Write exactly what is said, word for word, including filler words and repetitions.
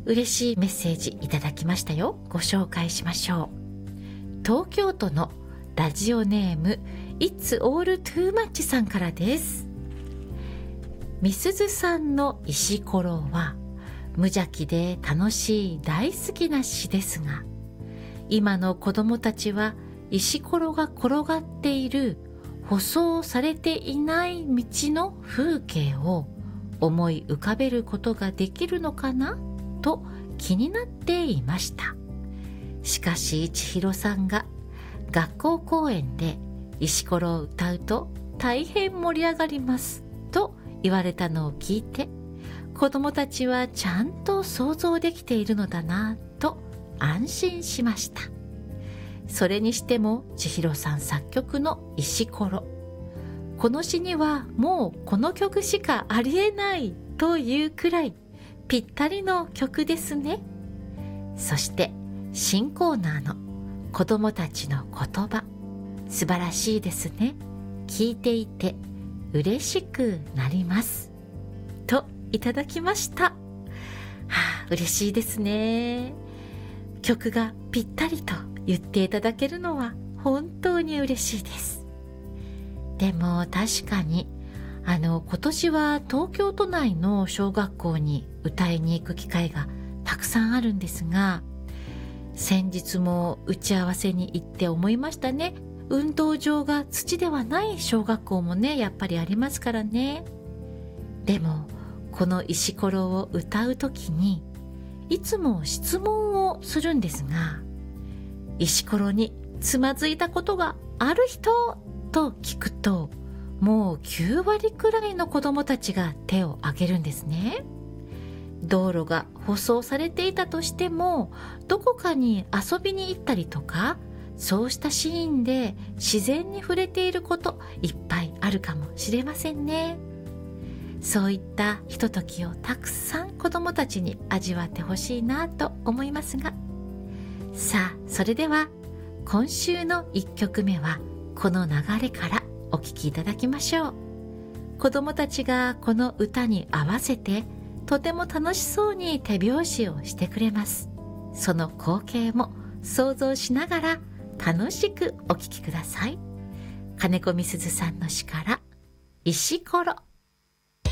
嬉しいメッセージいただきましたよ。ご紹介しましょう。東京都のラジオネーム It's all too much さんからです。みすずさんの石ころは無邪気で楽しい大好きな詩ですが、今の子供たちは石ころが転がっている舗装されていない道の風景を思い浮かべることができるのかなと気になっていました。しかし千尋さんが学校公演で石ころを歌うと大変盛り上がりますと言われたのを聞いて、子供たちはちゃんと想像できているのだなと安心しました。それにしても千尋さん作曲の石ころ、この詩にはもうこの曲しかありえないというくらいぴったりの曲ですね。そして新コーナーの子供たちの言葉、素晴らしいですね。聞いていて嬉しくなりますといただきました。はあ、嬉しいですね。曲がぴったりと言っていただけるのは本当に嬉しいです。でも確かにあの今年は東京都内の小学校に歌いに行く機会がたくさんあるんですが、先日も打ち合わせに行って思いましたね。運動場が土ではない小学校もね、やっぱりありますからね。でもこの石ころを歌うときにいつも質問をするんですが、石ころにつまずいたことがある人と聞くと、もうきゅうわりくらいの子どもたちが手を挙げるんですね。道路が舗装されていたとしても、どこかに遊びに行ったりとか、そうしたシーンで自然に触れていることいっぱいあるかもしれませんね。そういったひとときをたくさん子どもたちに味わってほしいなと思いますが、さあそれでは今週のいっきょくめはこの流れからお聴きいただきましょう。子どもたちがこの歌に合わせてとても楽しそうに手拍子をしてくれます。その光景も想像しながら楽しくお聴きください。金子みすずさんの詩から石ころ。